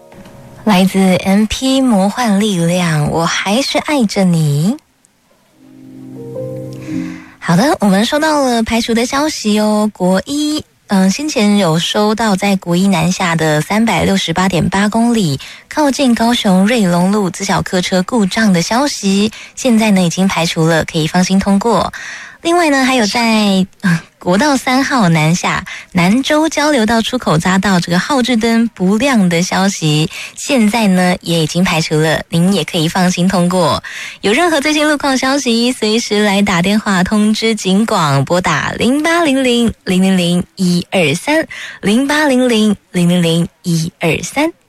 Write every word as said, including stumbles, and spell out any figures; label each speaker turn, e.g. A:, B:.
A: 来自 M P 魔幻力量，我还是爱着你。好的，我们收到了排除的消息哦。国一，嗯、呃，先前有收到在国一南下的三百六十八点八公里，靠近高雄瑞隆路自小客车故障的消息，现在呢已经排除了，可以放心通过。另外呢，还有在、呃、国道三号南下南州交流道出口匝道这个号志灯不亮的消息，现在呢也已经排除了，您也可以放心通过。有任何最新路况消息，随时来打电话通知警广，拨打零八零零零零零一二三零八零零零零零一二三。